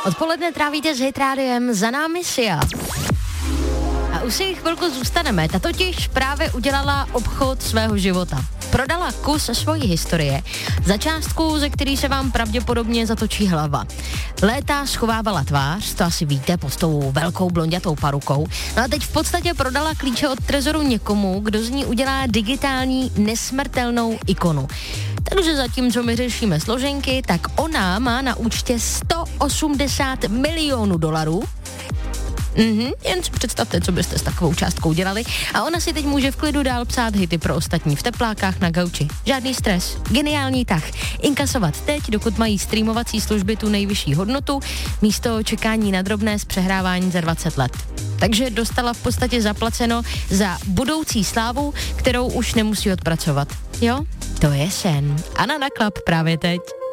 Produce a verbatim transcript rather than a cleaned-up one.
Odpoledne trávíte s Hit Rádiem, za námi Sia. A už si chvilku zůstaneme, ta totiž právě udělala obchod svého života. Prodala kus svojí historie za částku, ze který se vám pravděpodobně zatočí hlava. Léta schovávala tvář, to asi víte, pod tou velkou blonďatou parukou. No a teď v podstatě prodala klíče od trezoru někomu, kdo z ní udělá digitální nesmrtelnou ikonu. Takže zatímco my řešíme složenky, tak ona má na účtě sto osmdesát milionů dolarů. Mhm, jen si představte, co byste s takovou částkou dělali. A ona si teď může v klidu dál psát hity pro ostatní v teplákách na gauči. Žádný stres. Geniální tah. Inkasovat teď, dokud mají streamovací služby tu nejvyšší hodnotu, místo čekání na drobné z přehrávání za dvacet let. Takže dostala v podstatě zaplaceno za budoucí slávu, kterou už nemusí odpracovat. Jo? To je sen. Anna Naklap právě teď.